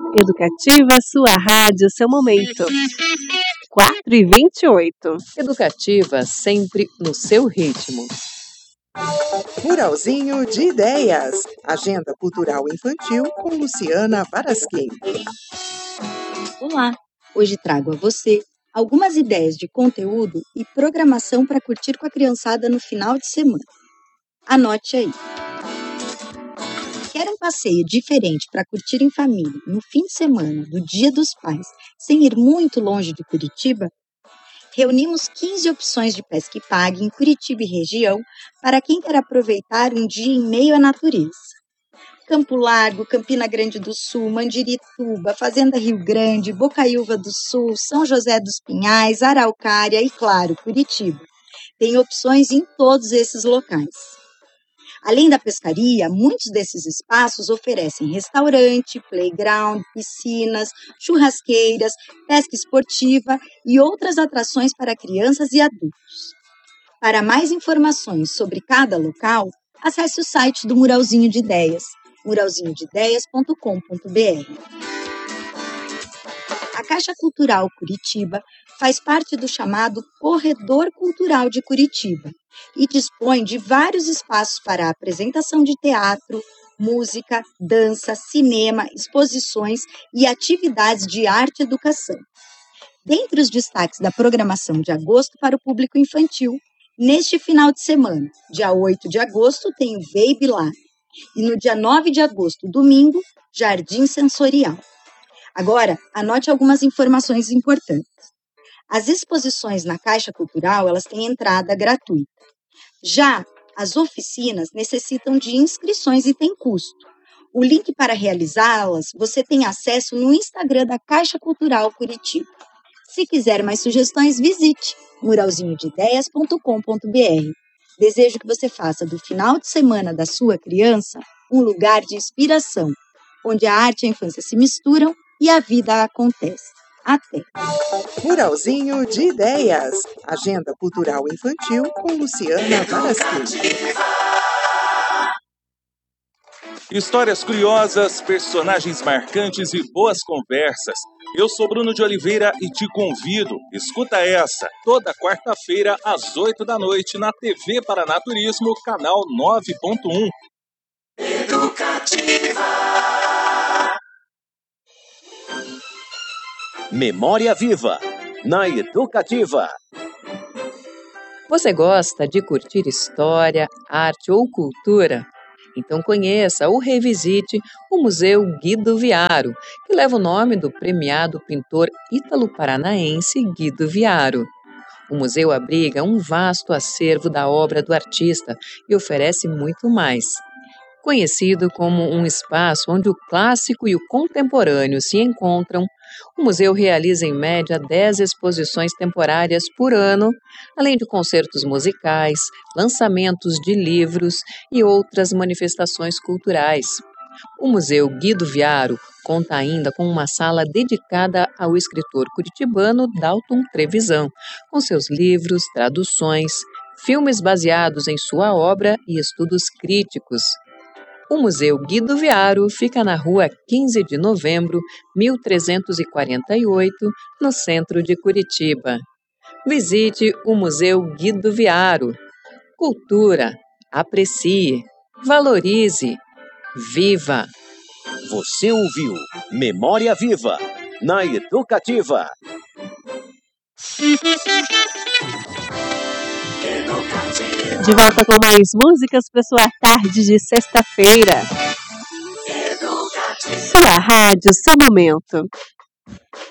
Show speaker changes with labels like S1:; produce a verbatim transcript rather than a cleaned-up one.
S1: Educativa, sua rádio, seu momento. quatro e vinte e oito.
S2: Educativa, sempre no seu ritmo.
S3: Muralzinho de Ideias. Agenda Cultural Infantil com Luciana Varasquim.
S4: Olá! Hoje trago a você algumas ideias de conteúdo e programação para curtir com a criançada no final de semana. Anote aí! Quer um passeio diferente para curtir em família no fim de semana do Dia dos Pais, sem ir muito longe de Curitiba? Reunimos quinze opções de pesca e pague em Curitiba e região para quem quer aproveitar um dia em meio à natureza. Campo Largo, Campina Grande do Sul, Mandirituba, Fazenda Rio Grande, Bocaiúva do Sul, São José dos Pinhais, Araucária e, claro, Curitiba. Tem opções em todos esses locais. Além da pescaria, muitos desses espaços oferecem restaurante, playground, piscinas, churrasqueiras, pesca esportiva e outras atrações para crianças e adultos. Para mais informações sobre cada local, acesse o site do Muralzinho de Ideias, muralzinho de ideias ponto com ponto b r. A Caixa Cultural Curitiba faz parte do chamado Corredor Cultural de Curitiba e dispõe de vários espaços para apresentação de teatro, música, dança, cinema, exposições e atividades de arte e educação. Dentre os destaques da programação de agosto para o público infantil, neste final de semana, dia oito de agosto, tem o Baby Live e no dia nove de agosto, domingo, Jardim Sensorial. Agora, anote algumas informações importantes. As exposições na Caixa Cultural, elas têm entrada gratuita. Já as oficinas necessitam de inscrições e têm custo. O link para realizá-las você tem acesso no Instagram da Caixa Cultural Curitiba. Se quiser mais sugestões, visite muralzinho de ideias ponto com ponto b r. Desejo que você faça do final de semana da sua criança um lugar de inspiração, onde a arte e a infância se misturam e a vida acontece. Até!
S3: Muralzinho de Ideias. Agenda Cultural Infantil com Luciana Varasquim.
S5: Histórias curiosas, personagens marcantes e boas conversas. Eu sou Bruno de Oliveira e te convido, escuta essa, toda quarta-feira às oito da noite na T V Paranaturismo, canal nove ponto um.
S6: Educativa. Memória Viva, na Educativa.
S2: Você gosta de curtir história, arte ou cultura? Então conheça ou revisite o Museu Guido Viaro, que leva o nome do premiado pintor ítalo-paranaense Guido Viaro. O museu abriga um vasto acervo da obra do artista e oferece muito mais. Conhecido como um espaço onde o clássico e o contemporâneo se encontram, o museu realiza em média dez exposições temporárias por ano, além de concertos musicais, lançamentos de livros e outras manifestações culturais. O Museu Guido Viaro conta ainda com uma sala dedicada ao escritor curitibano Dalton Trevisan, com seus livros, traduções, filmes baseados em sua obra e estudos críticos. O Museu Guido Viaro fica na rua quinze de novembro, mil trezentos e quarenta e oito, no centro de Curitiba. Visite o Museu Guido Viaro. Cultura, aprecie, valorize, viva!
S6: Você ouviu Memória Viva, na Educativa.
S1: De volta com mais músicas para sua tarde de sexta-feira. Sua rádio, seu momento.